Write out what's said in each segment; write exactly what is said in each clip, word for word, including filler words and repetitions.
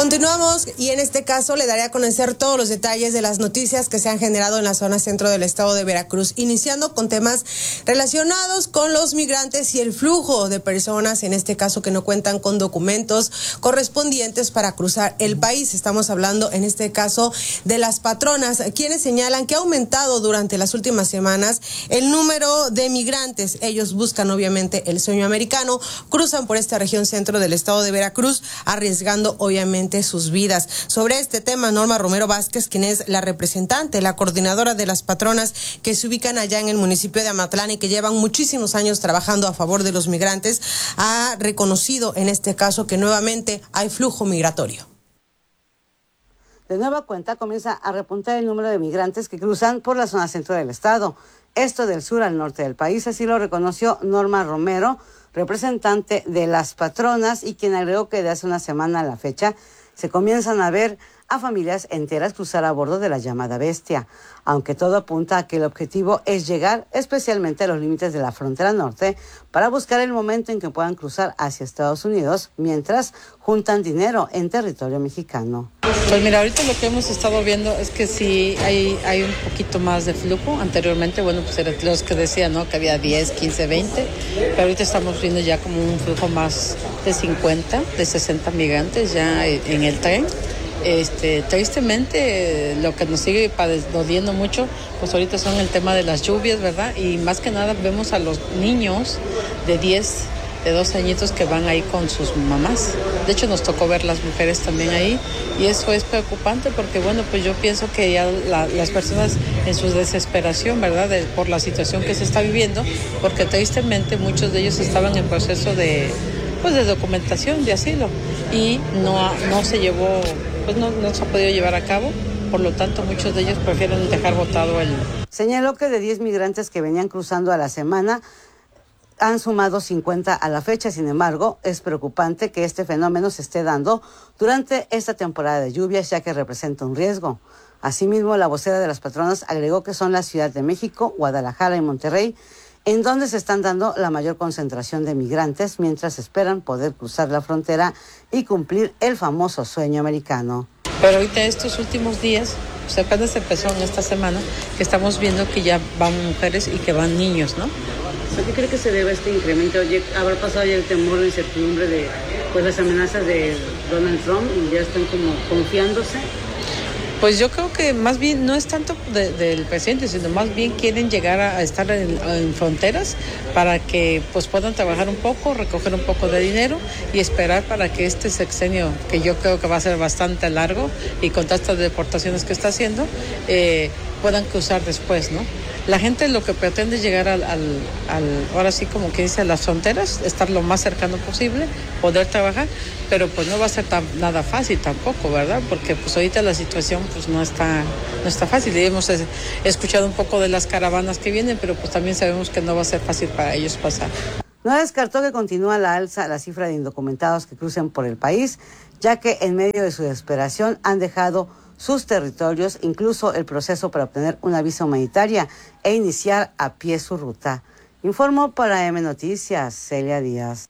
Continuamos y en este caso le daré a conocer todos los detalles de las noticias que se han generado en la zona centro del estado de Veracruz, iniciando con temas relacionados con los migrantes y el flujo de personas, en este caso que no cuentan con documentos correspondientes para cruzar el país. Estamos hablando en este caso de las patronas, quienes señalan que ha aumentado durante las últimas semanas el número de migrantes. Ellos buscan obviamente el sueño americano, cruzan por esta región centro del estado de Veracruz, arriesgando obviamente sus vidas. Sobre este tema, Norma Romero Vázquez, quien es la representante, la coordinadora de las patronas que se ubican allá en el municipio de Amatlán y que llevan muchísimos años trabajando a favor de los migrantes, ha reconocido en este caso que nuevamente hay flujo migratorio. De nueva cuenta comienza a repuntar el número de migrantes que cruzan por la zona centro del estado, esto del sur al norte del país, así lo reconoció Norma Romero, representante de las patronas, y quien agregó que de hace una semana a la fecha se comienzan a ver a familias enteras cruzar a bordo de la llamada Bestia, aunque todo apunta a que el objetivo es llegar especialmente a los límites de la frontera norte para buscar el momento en que puedan cruzar hacia Estados Unidos mientras juntan dinero en territorio mexicano. Pues mira, ahorita lo que hemos estado viendo es que sí hay, hay un poquito más de flujo. Anteriormente, bueno, pues eran los que decían, ¿no?, que había diez, quince, veinte, pero ahorita estamos viendo ya como un flujo más de cincuenta, de sesenta migrantes ya en el tren. Este, tristemente, lo que nos sigue doliendo mucho, pues ahorita son el tema de las lluvias, ¿verdad? Y más que nada vemos a los niños de diez, de doce añitos que van ahí con sus mamás. De hecho, nos tocó ver las mujeres también ahí y eso es preocupante porque, bueno, pues yo pienso que ya la, las personas en su desesperación, ¿verdad?, de, por la situación que se está viviendo, porque tristemente muchos de ellos estaban en proceso de, pues, de documentación, de asilo y no, no se llevó, pues no, no se ha podido llevar a cabo. Por lo tanto, muchos de ellos prefieren dejar botado el... Señaló que de diez migrantes que venían cruzando a la semana, han sumado cincuenta a la fecha. Sin embargo, es preocupante que este fenómeno se esté dando durante esta temporada de lluvias, ya que representa un riesgo. Asimismo, la vocera de las patronas agregó que son la Ciudad de México, Guadalajara y Monterrey, en donde se están dando la mayor concentración de migrantes, mientras esperan poder cruzar la frontera y cumplir el famoso sueño americano. Pero ahorita estos últimos días, pues apenas empezó en esta semana, que estamos viendo que ya van mujeres y que van niños, ¿no? ¿A qué cree que se debe este incremento? ¿Habrá pasado ya el temor, la incertidumbre de, pues, las amenazas de Donald Trump y ya están como confiándose? Pues yo creo que más bien no es tanto de, del presidente, sino más bien quieren llegar a, a estar en, en fronteras para que pues puedan trabajar un poco, recoger un poco de dinero y esperar para que este sexenio, que yo creo que va a ser bastante largo y con todas estas deportaciones que está haciendo, eh, puedan cruzar después, ¿no? La gente lo que pretende es llegar al, al, al, ahora sí como que dice, a las fronteras, estar lo más cercano posible, poder trabajar, pero pues no va a ser tan, nada fácil tampoco, ¿verdad? Porque pues ahorita la situación pues no está, no está fácil. Y hemos escuchado un poco de las caravanas que vienen, pero pues también sabemos que no va a ser fácil para ellos pasar. No descartó que continúa la alza la cifra de indocumentados que crucen por el país, ya que en medio de su desesperación han dejado sus territorios, incluso el proceso para obtener una visa humanitaria e iniciar a pie su ruta. Informó para M Noticias, Celia Díaz.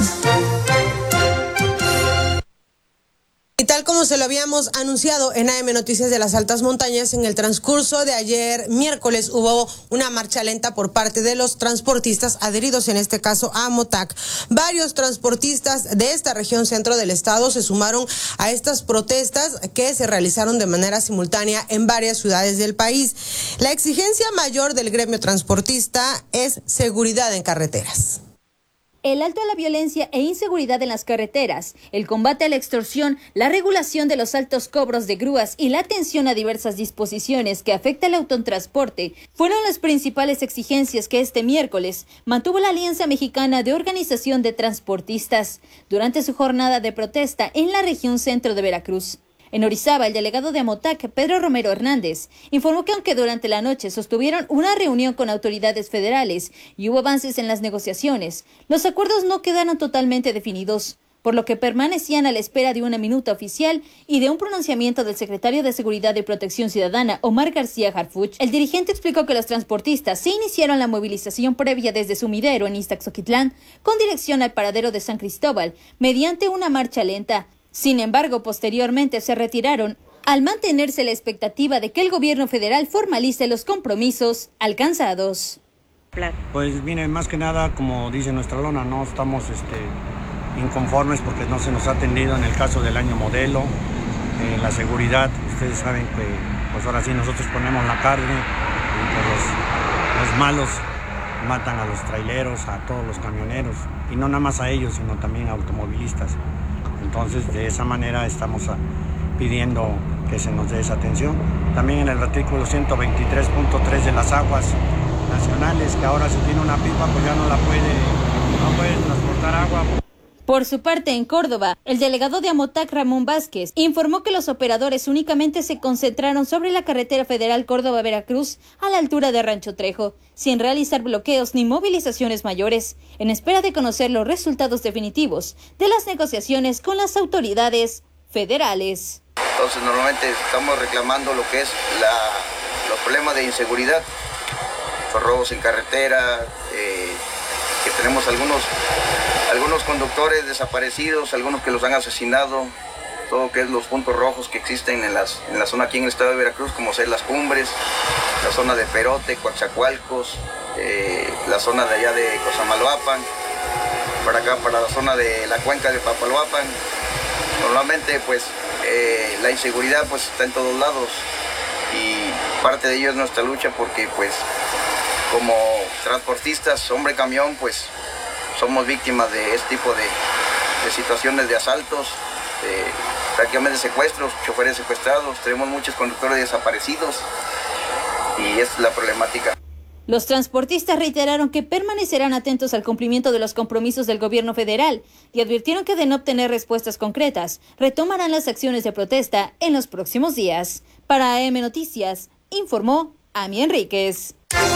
Y tal como se lo habíamos anunciado en A M Noticias de las Altas Montañas, en el transcurso de ayer miércoles hubo una marcha lenta por parte de los transportistas adheridos en este caso a MOTAC. Varios transportistas de esta región centro del estado se sumaron a estas protestas que se realizaron de manera simultánea en varias ciudades del país. La exigencia mayor del gremio transportista es seguridad en carreteras. El alto a la violencia e inseguridad en las carreteras, el combate a la extorsión, la regulación de los altos cobros de grúas y la atención a diversas disposiciones que afectan el autotransporte fueron las principales exigencias que este miércoles mantuvo la Alianza Mexicana de Organización de Transportistas durante su jornada de protesta en la región centro de Veracruz. En Orizaba, el delegado de AMOTAC, Pedro Romero Hernández, informó que aunque durante la noche sostuvieron una reunión con autoridades federales y hubo avances en las negociaciones, los acuerdos no quedaron totalmente definidos, por lo que permanecían a la espera de una minuta oficial y de un pronunciamiento del secretario de Seguridad y Protección Ciudadana, Omar García Harfuch. El dirigente explicó que los transportistas se iniciaron la movilización previa desde Sumidero en Iztaxoquitlán con dirección al paradero de San Cristóbal mediante una marcha lenta, Sin embargo, posteriormente se retiraron al mantenerse la expectativa de que el gobierno federal formalice los compromisos alcanzados. Pues mire, más que nada, como dice nuestra lona, no estamos este, inconformes porque no se nos ha atendido en el caso del año modelo, eh, la seguridad. Ustedes saben que pues ahora sí nosotros ponemos la carne y pues los, los malos matan a los traileros, a todos los camioneros, y no nada más a ellos, sino también a automovilistas. Entonces, de esa manera estamos a, pidiendo que se nos dé esa atención. También en el artículo ciento veintitrés punto tres de las aguas nacionales, que ahora si tiene una pipa, pues ya no la puede, no puede transportar agua. Por su parte, en Córdoba, el delegado de Amotac, Ramón Vázquez, informó que los operadores únicamente se concentraron sobre la carretera federal Córdoba-Veracruz a la altura de Rancho Trejo, sin realizar bloqueos ni movilizaciones mayores, en espera de conocer los resultados definitivos de las negociaciones con las autoridades federales. Entonces, normalmente estamos reclamando lo que es la, los problemas de inseguridad, los robos en carretera, eh, que tenemos algunos... algunos conductores desaparecidos, algunos que los han asesinado, todo lo que es los puntos rojos que existen en, las, en la zona aquí en el estado de Veracruz, como ser las Cumbres, la zona de Perote, Coatzacoalcos, eh, la zona de allá de Cosamaloapan, para acá, para la zona de la cuenca de Papaloapan. Normalmente, pues, eh, la inseguridad pues está en todos lados y parte de ello es nuestra lucha porque, pues, como transportistas, hombre camión, pues, somos víctimas de este tipo de, de situaciones de asaltos, de, prácticamente secuestros, choferes secuestrados, tenemos muchos conductores desaparecidos y es la problemática. Los transportistas reiteraron que permanecerán atentos al cumplimiento de los compromisos del gobierno federal y advirtieron que de no obtener respuestas concretas, retomarán las acciones de protesta en los próximos días. Para A M Noticias, informó Ami Enríquez.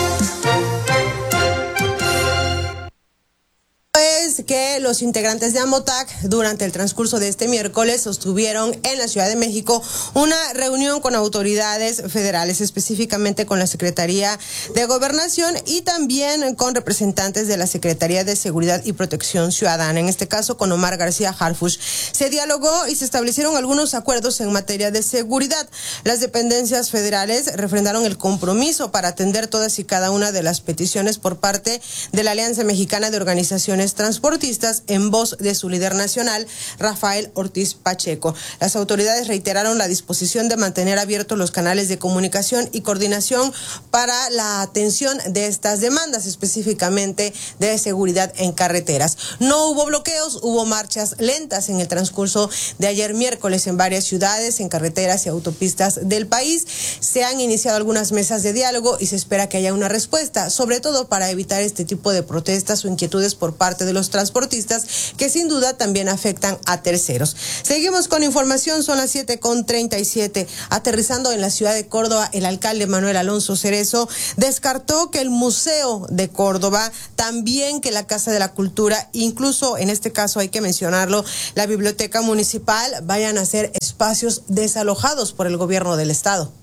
Es que los integrantes de Amotac durante el transcurso de este miércoles sostuvieron en la Ciudad de México una reunión con autoridades federales, específicamente con la Secretaría de Gobernación y también con representantes de la Secretaría de Seguridad y Protección Ciudadana, en este caso con Omar García Harfuch. Se dialogó y se establecieron algunos acuerdos en materia de seguridad. Las dependencias federales refrendaron el compromiso para atender todas y cada una de las peticiones por parte de la Alianza Mexicana de Organizaciones Transportistas en voz de su líder nacional, Rafael Ortiz Pacheco. Las autoridades reiteraron la disposición de mantener abiertos los canales de comunicación y coordinación para la atención de estas demandas, específicamente de seguridad en carreteras. No hubo bloqueos, hubo marchas lentas en el transcurso de ayer miércoles en varias ciudades, en carreteras y autopistas del país. Se han iniciado algunas mesas de diálogo y se espera que haya una respuesta, sobre todo para evitar este tipo de protestas o inquietudes por parte de los transportistas que sin duda también afectan a terceros. Seguimos con información, son las siete con treinta y siete. Aterrizando en la ciudad de Córdoba, el alcalde Manuel Alonso Cerezo descartó que el Museo de Córdoba, también que la Casa de la Cultura, incluso en este caso hay que mencionarlo, la Biblioteca Municipal, vayan a ser espacios desalojados por el gobierno del estado.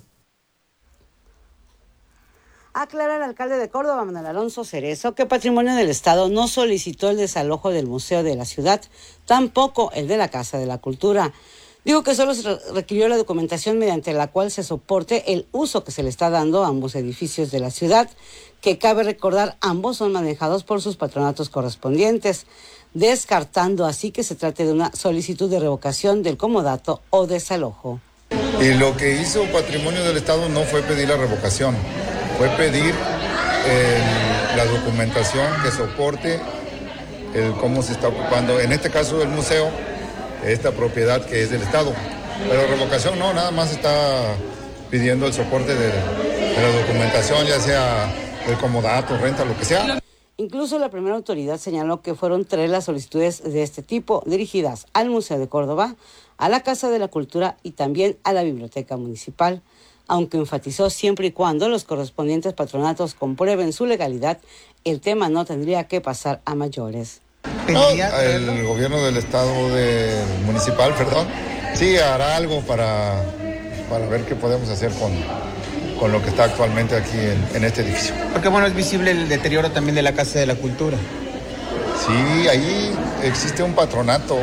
Aclara el alcalde de Córdoba, Manuel Alonso Cerezo, que Patrimonio del Estado no solicitó el desalojo del Museo de la Ciudad, tampoco el de la Casa de la Cultura. Digo que solo se requirió la documentación mediante la cual se soporte el uso que se le está dando a ambos edificios de la ciudad, que cabe recordar ambos son manejados por sus patronatos correspondientes, descartando así que se trate de una solicitud de revocación del comodato o desalojo. Y lo que hizo Patrimonio del Estado no fue pedir la revocación, fue pedir eh, la documentación que soporte el cómo se está ocupando, en este caso el museo, esta propiedad que es del Estado. Pero revocación no, nada más está pidiendo el soporte de, de la documentación, ya sea el comodato, renta, lo que sea. Incluso la primera autoridad señaló que fueron tres las solicitudes de este tipo dirigidas al Museo de Córdoba, a la Casa de la Cultura y también a la Biblioteca Municipal, aunque enfatizó siempre y cuando los correspondientes patronatos comprueben su legalidad, el tema no tendría que pasar a mayores. No, el gobierno del estado de, municipal, perdón, sí hará algo para, para ver qué podemos hacer con, con lo que está actualmente aquí en, en este edificio. Porque bueno, es visible el deterioro también de la Casa de la Cultura. Sí, ahí existe un patronato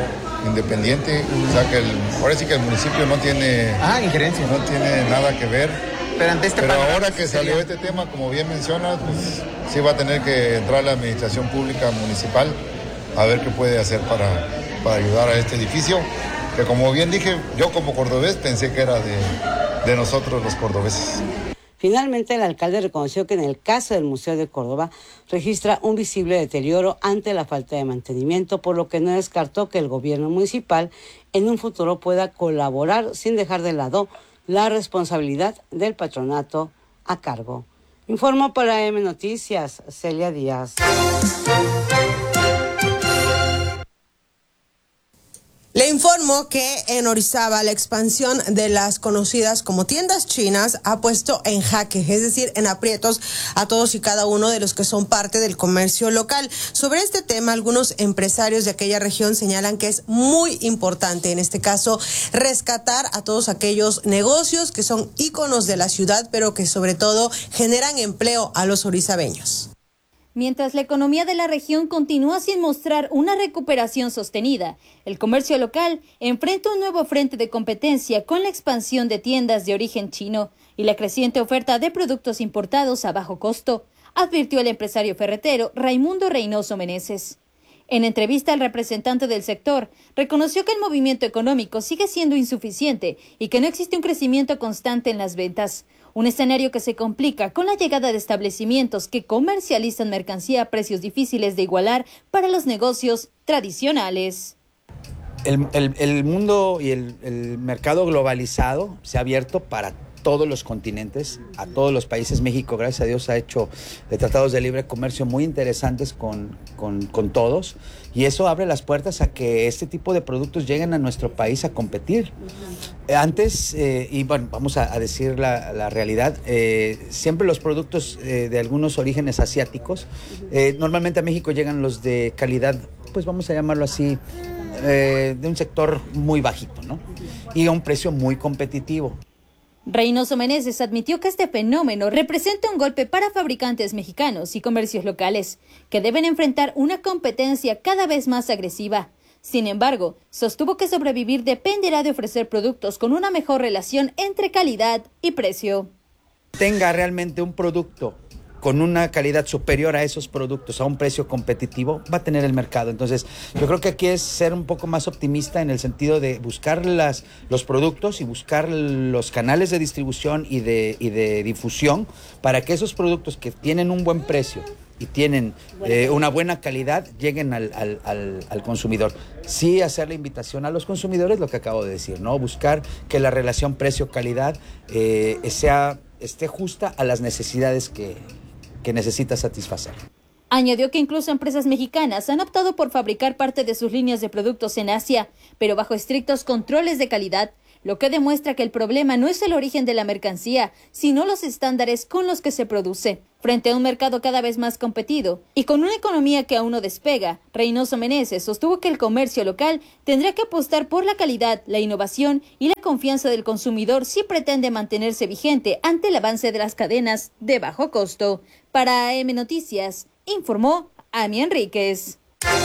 independiente, o sea que el, parece que el municipio no tiene, ah, injerencia. No tiene nada que ver. Pero, ante este Pero panorama, ahora que salió sería? este tema, como bien mencionas, pues sí va a tener que entrar la administración pública municipal a ver qué puede hacer para, para ayudar a este edificio, que como bien dije, yo como cordobés pensé que era de, de nosotros los cordobeses. Finalmente, el alcalde reconoció que en el caso del Museo de Córdoba registra un visible deterioro ante la falta de mantenimiento, por lo que no descartó que el gobierno municipal en un futuro pueda colaborar sin dejar de lado la responsabilidad del patronato a cargo. Informó para M Noticias, Celia Díaz. Le informo que en Orizaba la expansión de las conocidas como tiendas chinas ha puesto en jaque, es decir, en aprietos a todos y cada uno de los que son parte del comercio local. Sobre este tema, algunos empresarios de aquella región señalan que es muy importante, en este caso, rescatar a todos aquellos negocios que son íconos de la ciudad, pero que sobre todo generan empleo a los orizabeños. Mientras la economía de la región continúa sin mostrar una recuperación sostenida, el comercio local enfrenta un nuevo frente de competencia con la expansión de tiendas de origen chino y la creciente oferta de productos importados a bajo costo, advirtió el empresario ferretero Raimundo Reynoso Meneses. En entrevista, el representante del sector reconoció que el movimiento económico sigue siendo insuficiente y que no existe un crecimiento constante en las ventas. Un escenario que se complica con la llegada de establecimientos que comercializan mercancía a precios difíciles de igualar para los negocios tradicionales. El, el, el mundo y el, el mercado globalizado se ha abierto para todos los continentes, a todos los países. México, gracias a Dios, ha hecho de tratados de libre comercio muy interesantes con, con, con todos, y eso abre las puertas a que este tipo de productos lleguen a nuestro país a competir. Antes, eh, y bueno, vamos a, a decir la, la realidad, eh, siempre los productos eh, de algunos orígenes asiáticos, eh, normalmente a México llegan los de calidad, pues vamos a llamarlo así, eh, de un sector muy bajito, ¿no? Y a un precio muy competitivo. Reynoso Meneses admitió que este fenómeno representa un golpe para fabricantes mexicanos y comercios locales, que deben enfrentar una competencia cada vez más agresiva. Sin embargo, sostuvo que sobrevivir dependerá de ofrecer productos con una mejor relación entre calidad y precio. Tenga realmente un producto con una calidad superior a esos productos, a un precio competitivo, va a tener el mercado. Entonces, yo creo que aquí es ser un poco más optimista en el sentido de buscar las, los productos y buscar los canales de distribución y de, y de difusión para que esos productos que tienen un buen precio y tienen eh, una buena calidad lleguen al, al, al, al consumidor. Sí, hacer la invitación a los consumidores, lo que acabo de decir, ¿no? Buscar que la relación precio-calidad eh, sea, esté justa a las necesidades que que necesita satisfacer. Añadió que incluso empresas mexicanas han optado por fabricar parte de sus líneas de productos en Asia, pero bajo estrictos controles de calidad, lo que demuestra que el problema no es el origen de la mercancía, sino los estándares con los que se produce. Frente a un mercado cada vez más competido y con una economía que aún no despega, Reynoso Meneses sostuvo que el comercio local tendrá que apostar por la calidad, la innovación y la confianza del consumidor si pretende mantenerse vigente ante el avance de las cadenas de bajo costo. Para A M Noticias, informó Ami Enríquez.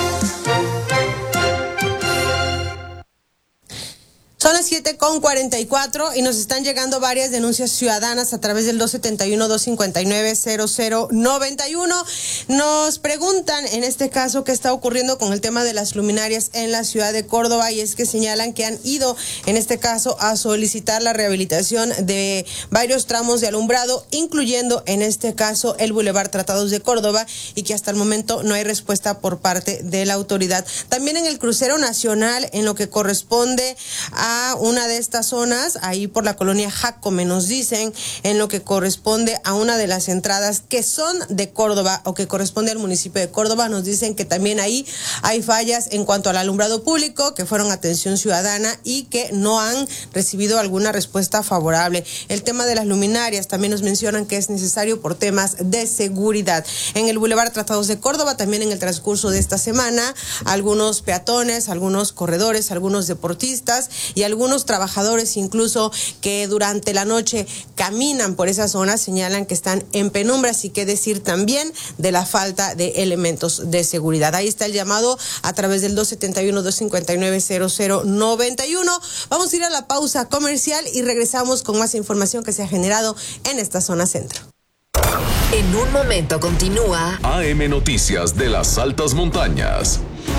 Son las siete con cuarenta y cuatro y nos están llegando varias denuncias ciudadanas a través del dos setenta y uno, dos cincuenta y nueve, cero cero noventa y uno. Nos preguntan en este caso qué está ocurriendo con el tema de las luminarias en la ciudad de Córdoba, y es que señalan que han ido en este caso a solicitar la rehabilitación de varios tramos de alumbrado, incluyendo en este caso el Boulevard Tratados de Córdoba, y que hasta el momento no hay respuesta por parte de la autoridad. También en el crucero nacional, en lo que corresponde a una de estas zonas, ahí por la colonia Jacome, nos dicen, en lo que corresponde a una de las entradas que son de Córdoba o que corresponde al municipio de Córdoba, nos dicen que también ahí hay fallas en cuanto al alumbrado público, que fueron atención ciudadana y que no han recibido alguna respuesta favorable. El tema de las luminarias también nos mencionan que es necesario por temas de seguridad. En el Boulevard Tratados de Córdoba, también en el transcurso de esta semana, algunos peatones, algunos corredores, algunos deportistas y algunos algunos trabajadores incluso que durante la noche caminan por esa zona señalan que están en penumbra, así que decir también de la falta de elementos de seguridad. Ahí está el llamado a través del dos siete uno, dos cinco nueve, cero cero nueve uno. Vamos a ir a la pausa comercial y regresamos con más información que se ha generado en esta zona centro. En un momento continúa A M Noticias de las Altas Montañas.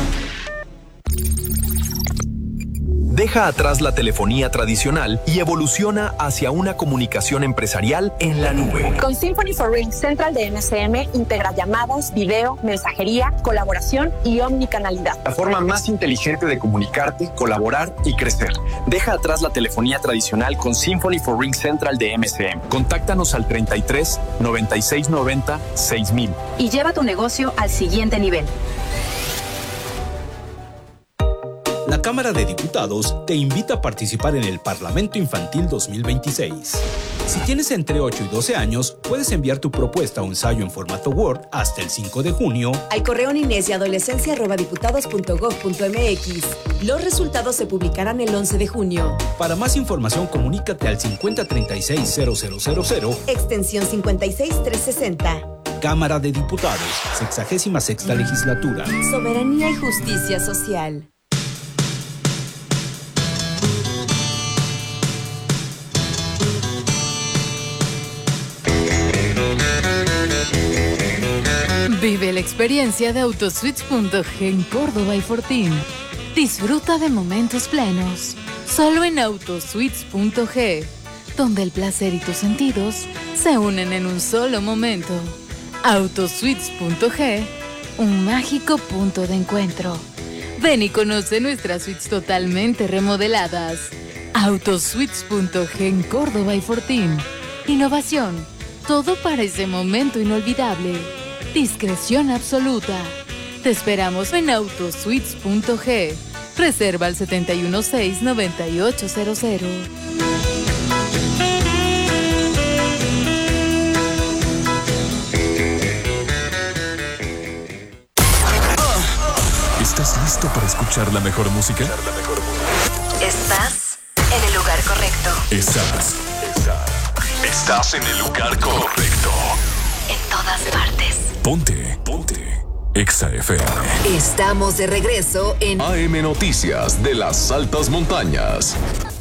Deja atrás la telefonía tradicional y evoluciona hacia una comunicación empresarial en la nube. Con Symphony for Ring Central de M S M integra llamadas, video, mensajería, colaboración y omnicanalidad. La forma más inteligente de comunicarte, colaborar y crecer. Deja atrás la telefonía tradicional con Symphony for Ring Central de M S M. Contáctanos al treinta y tres, noventa y seis noventa, seis mil. Y lleva tu negocio al siguiente nivel. La Cámara de Diputados te invita a participar en el Parlamento Infantil dos mil veintiséis. Si tienes entre ocho y doce años, puedes enviar tu propuesta o ensayo en formato Word hasta el cinco de junio al correo niñez y adolescencia arroba diputados punto gob punto mx. Los resultados se publicarán el once de junio. Para más información, comunícate al cincuenta treinta y seis cero cero cero cero, extensión cincuenta y seis trescientos sesenta. Cámara de Diputados, sexagésima sexta legislatura. Soberanía y justicia social. Vive la experiencia de Autosuites punto g en Córdoba y Fortín. Disfruta de momentos plenos. Solo en Autosuites punto g, donde el placer y tus sentidos se unen en un solo momento. Autosuites punto g, un mágico punto de encuentro. Ven y conoce nuestras suites totalmente remodeladas. Autosuites punto g en Córdoba y Fortín. Innovación. Todo para ese momento inolvidable. Discreción absoluta. Te esperamos en Autosuites punto g. Reserva al setenta y uno seis, noventa y ocho cero cero. ¿Estás listo para escuchar la mejor música? Estás en el lugar correcto. Estás. Estás en el lugar correcto. En todas partes. Ponte. Ponte. Exa F M. Estamos de regreso en A M Noticias de las Altas Montañas.